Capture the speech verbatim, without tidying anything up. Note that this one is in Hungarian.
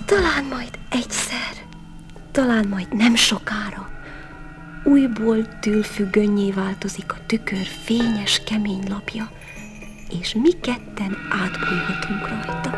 Talán majd egyszer, talán majd nem sokára újból tűlfüggönnyé változik a tükör fényes, kemény lapja, és mi ketten átbújhatunk rajta.